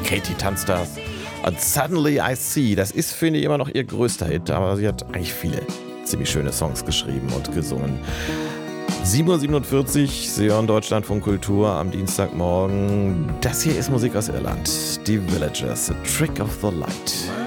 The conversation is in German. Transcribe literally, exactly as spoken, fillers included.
Katie tanzt da. Und Suddenly I See, das ist, finde ich, immer noch ihr größter Hit, aber sie hat eigentlich viele ziemlich schöne Songs geschrieben und gesungen. sieben Uhr siebenundvierzig, Sie hören Deutschlandfunk Kultur am Dienstagmorgen. Das hier ist Musik aus Irland. Die Villagers, A Trick of the Light.